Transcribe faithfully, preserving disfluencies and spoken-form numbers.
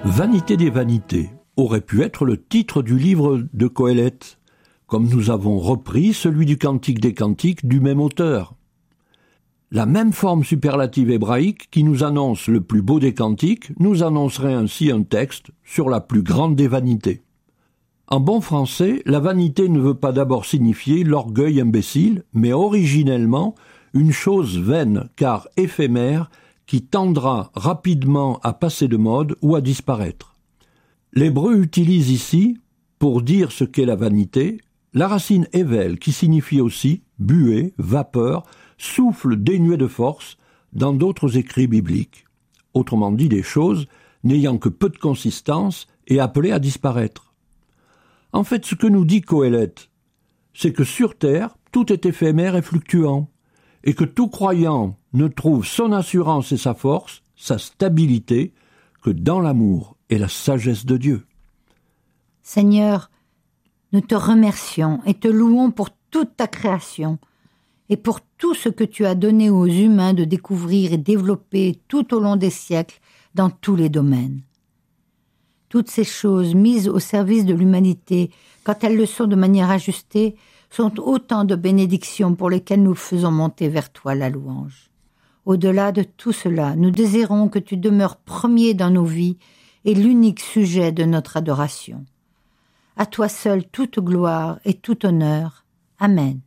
Vanité des vanités aurait pu être le titre du livre de Qoheleth, comme nous avons repris celui du Cantique des Cantiques du même auteur. La même forme superlative hébraïque qui nous annonce le plus beau des cantiques nous annoncerait ainsi un texte sur la plus grande des vanités. En bon français, la vanité ne veut pas d'abord signifier l'orgueil imbécile, mais originellement une chose vaine, car éphémère, qui tendra rapidement à passer de mode ou à disparaître. L'hébreu utilise ici, pour dire ce qu'est la vanité, la racine hével qui signifie aussi buée, vapeur, souffle dénué de force dans d'autres écrits bibliques. Autrement dit, des choses n'ayant que peu de consistance et appelées à disparaître. En fait, ce que nous dit Qoheleth, c'est que sur terre, tout est éphémère et fluctuant, et que tout croyant ne trouve son assurance et sa force, sa stabilité, que dans l'amour et la sagesse de Dieu. Seigneur, nous te remercions et te louons pour toute ta création et pour tout ce que tu as donné aux humains de découvrir et développer tout au long des siècles dans tous les domaines. Toutes ces choses mises au service de l'humanité, quand elles le sont de manière ajustée, sont autant de bénédictions pour lesquelles nous faisons monter vers toi la louange. Au-delà de tout cela, nous désirons que tu demeures premier dans nos vies et l'unique sujet de notre adoration. À toi seul toute gloire et tout honneur. Amen.